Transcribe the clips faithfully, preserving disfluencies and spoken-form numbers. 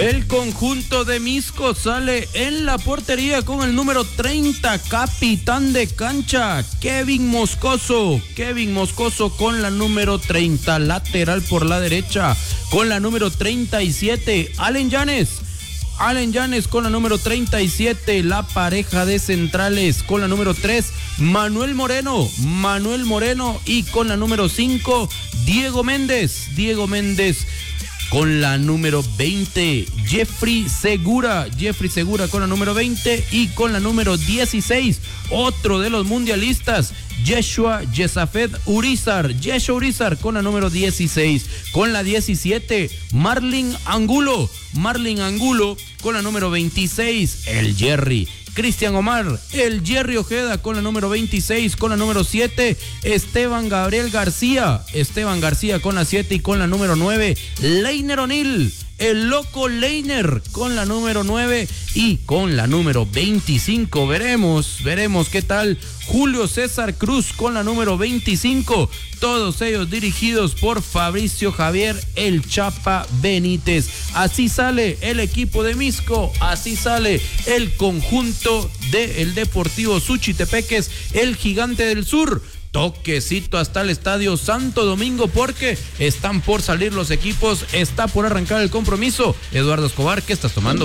El conjunto de Misco sale en la portería con el número treinta, capitán de cancha, Kevin Moscoso. Kevin Moscoso con la número treinta, lateral por la derecha, con la número treinta y siete, Allen Llanes. Allen Llanes con la número treinta y siete, la pareja de centrales con la número tres, Manuel Moreno, Manuel Moreno y con la número cinco, Diego Méndez, Diego Méndez con la número veinte, Jeffrey Segura, Jeffrey Segura con la número veinte y con la número dieciséis, otro de los mundialistas, Yeshua Yesafed Urizar, Yeshua Urizar con la número dieciséis, con la diecisiete, Marlin Angulo, Marlin Angulo con la número veintiséis, el Jerry. Cristian Omar, el Jerry Ojeda con la número veintiséis, con la número siete, Esteban Gabriel García, Esteban García con la siete y con la número nueve, Leiner O'Neill, el loco Leiner con la número nueve y con la número veinticinco. Veremos, veremos qué tal Julio César Cruz con la número veinticinco. Todos ellos dirigidos por Fabricio Javier El Chapa Benítez. Así sale el equipo de Misco, así sale el conjunto del Deportivo Suchitepeques, el Gigante del Sur. Toquecito hasta el Estadio Santo Domingo porque están por salir los equipos, está por arrancar el compromiso. Eduardo Escobar, ¿qué estás tomando?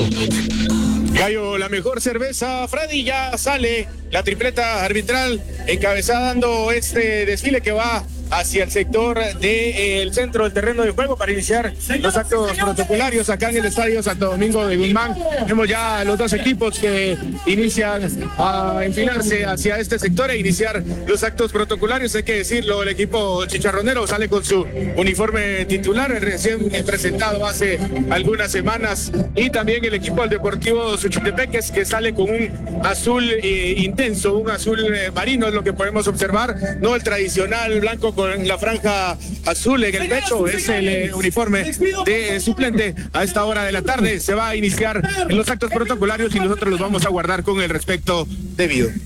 Gallo, la mejor cerveza, Freddy, ya sale la tripleta arbitral encabezando este desfile que va hacia el sector del de, eh, centro del terreno de juego para iniciar los actos protocolarios acá en el Estadio Santo Domingo de Guzmán. Vemos ya los dos equipos que inician a enfilarse hacia este sector e iniciar los actos protocolarios. Hay que decirlo, el equipo chicharronero sale con su uniforme titular recién presentado hace algunas semanas, y también el equipo del Deportivo Suchitepeques que sale con un azul eh, intenso, un azul eh, marino es lo que podemos observar, no el tradicional blanco con la franja azul en el pecho. Es el eh, uniforme de suplente. A esta hora de la tarde se va a iniciar en los actos protocolarios y nosotros los vamos a guardar con el respecto debido.